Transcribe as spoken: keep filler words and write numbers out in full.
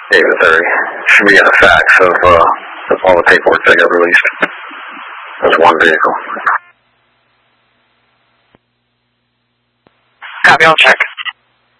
David Theory. Should be in a fax of, uh, of all the paperwork that got released. There's one vehicle. Copy, I'll check.